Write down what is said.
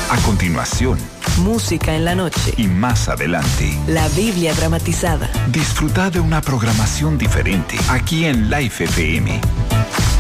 A continuación, música en la noche. Y más adelante, la Biblia dramatizada. Disfruta de una programación diferente aquí en Life FM.